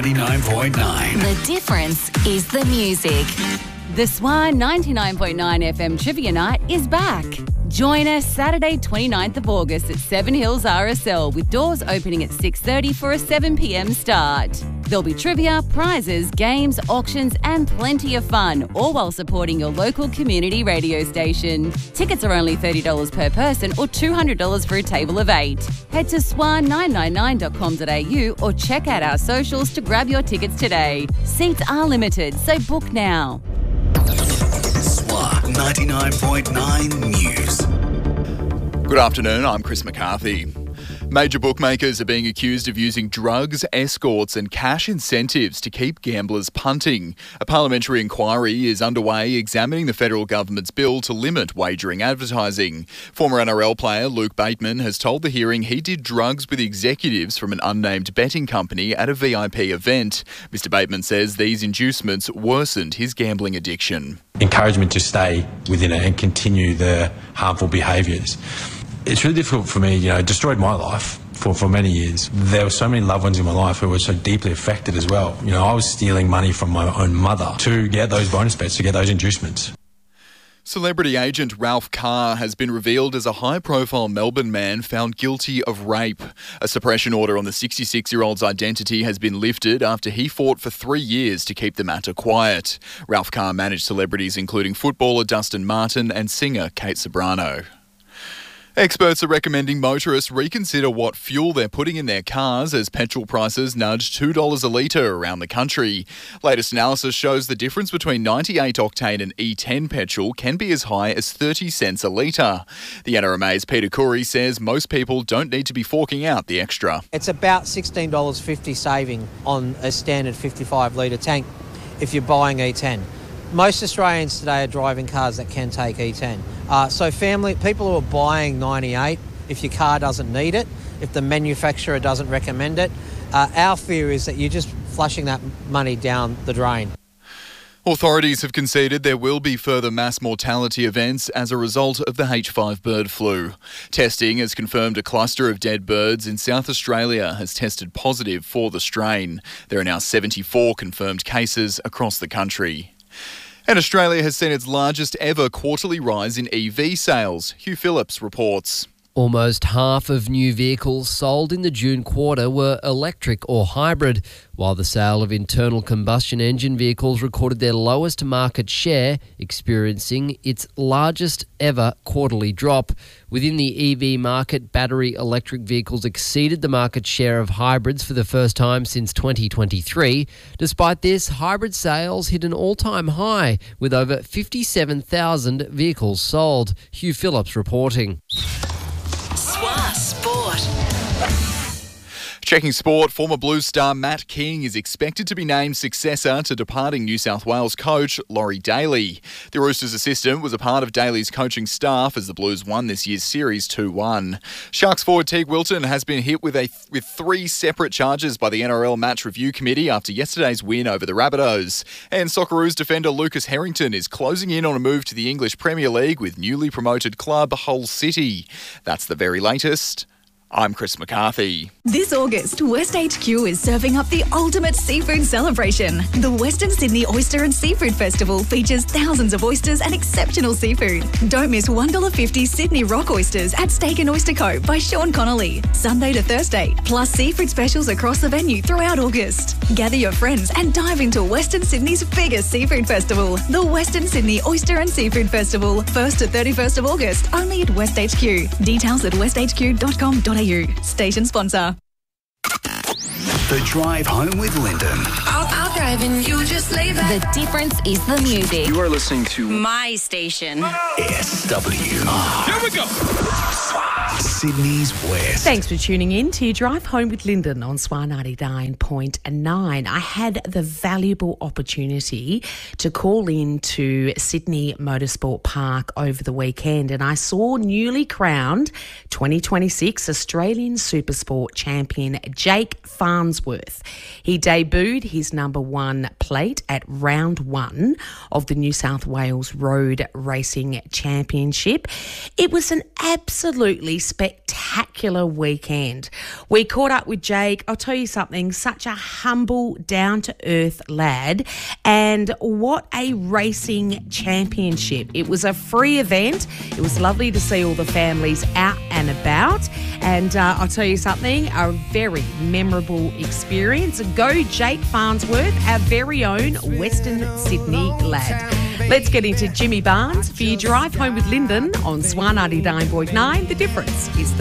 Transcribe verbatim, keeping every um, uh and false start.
ninety-nine point nine. The difference is the music. The Swan ninety-nine point nine F M Trivia Night is back. Join us Saturday twenty-ninth of August at Seven Hills R S L with doors opening at six thirty for a seven p m start. There'll be trivia, prizes, games, auctions and plenty of fun, all while supporting your local community radio station. Tickets are only thirty dollars per person or two hundred dollars for a table of eight. Head to swan nine nine nine dot com dot a u or check out our socials to grab your tickets today. Seats are limited, so book now. Swan ninety-nine point nine News. Good afternoon, I'm Chris McCarthy. Major bookmakers are being accused of using drugs, escorts and cash incentives to keep gamblers punting. A parliamentary inquiry is underway examining the federal government's bill to limit wagering advertising. Former N R L player Luke Bateman has told the hearing he did drugs with executives from an unnamed betting company at a V I P event. Mister Bateman says these inducements worsened his gambling addiction. Encouragement to stay within it and continue the harmful behaviours. It's really difficult for me, you know, it destroyed my life for, for many years. There were so many loved ones in my life who were so deeply affected as well. You know, I was stealing money from my own mother to get those bonus bets, to get those inducements. Celebrity agent Ralph Carr has been revealed as a high-profile Melbourne man found guilty of rape. A suppression order on the sixty-six-year-old's identity has been lifted after he fought for three years to keep the matter quiet. Ralph Carr managed celebrities including footballer Dustin Martin and singer Kate Ceberano. Experts are recommending motorists reconsider what fuel they're putting in their cars as petrol prices nudge two dollars a litre around the country. Latest analysis shows the difference between ninety-eight octane and E ten petrol can be as high as thirty cents a litre. The N R M A's Peter Curry says most people don't need to be forking out the extra. It's about sixteen dollars fifty saving on a standard fifty-five litre tank if you're buying E ten. Most Australians today are driving cars that can take E ten. Uh, so family, people who are buying ninety-eight, if your car doesn't need it, if the manufacturer doesn't recommend it, uh, our fear is that you're just flushing that money down the drain. Authorities have conceded there will be further mass mortality events as a result of the H five bird flu. Testing has confirmed a cluster of dead birds in South Australia has tested positive for the strain. There are now seventy-four confirmed cases across the country. And Australia has seen its largest ever quarterly rise in E V sales. Hugh Phillips reports. Almost half of new vehicles sold in the June quarter were electric or hybrid, while the sale of internal combustion engine vehicles recorded their lowest market share, experiencing its largest ever quarterly drop. Within the E V market, battery electric vehicles exceeded the market share of hybrids for the first time since twenty twenty-three. Despite this, hybrid sales hit an all-time high, with over fifty-seven thousand vehicles sold. Hugh Phillips reporting. Swa Sport. Checking sport, former Blues star Matt King is expected to be named successor to departing New South Wales coach Laurie Daly. The Roosters assistant was a part of Daly's coaching staff as the Blues won this year's series two one. Sharks forward Teague Wilton has been hit with a with three separate charges by the N R L Match Review Committee after yesterday's win over the Rabbitohs. And Socceroos defender Lucas Harrington is closing in on a move to the English Premier League with newly promoted club Hull City. That's the very latest. I'm Chris McCarthy. This August, West H Q is serving up the ultimate seafood celebration. The Western Sydney Oyster and Seafood Festival features thousands of oysters and exceptional seafood. Don't miss one dollar fifty Sydney Rock Oysters at Steak and Oyster Co. by Sean Connolly, Sunday to Thursday, plus seafood specials across the venue throughout August. Gather your friends and dive into Western Sydney's biggest seafood festival, the Western Sydney Oyster and Seafood Festival, first to thirty-first of August, only at West H Q. Details at west h q dot com dot a u. Station sponsor. The Drive Home with Lyndon. I'll, I'll drive and you just lay back. The difference is the music. You are listening to My station. S W R. Here we go. Sydney's West. Thanks for tuning in to Drive Home with Lyndon on S W R ninety-nine point nine. I had the valuable opportunity to call in to Sydney Motorsport Park over the weekend, and I saw newly crowned twenty twenty-six Australian Supersport champion Jake Farnsworth. He debuted his number one plate at round one of the New South Wales Road Racing Championship. It was an absolutely spectacular weekend. We caught up with Jake. I'll tell you something, such a humble, down-to-earth lad, and what a racing championship. It was a free event. It was lovely to see all the families out and about, and uh, I'll tell you something, a very memorable experience. Go Jake Farnsworth, our very own Western Sydney lad. Let's get into Jimmy Barnes for your drive home with Lyndon on Swan ninety-nine point nine. The difference is